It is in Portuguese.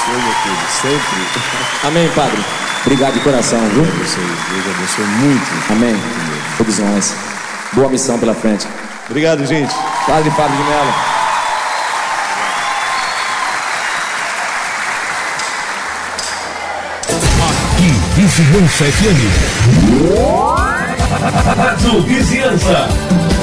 abençoe, meu filho, sempre. Amém, Padre. Obrigado de coração, viu? Deus abençoe muito. Amém. Todos nós. Boa missão pela frente. Obrigado, gente. Padre Fábio de Mello. Aqui, Vizinhança FM. Rádio Vizinhança.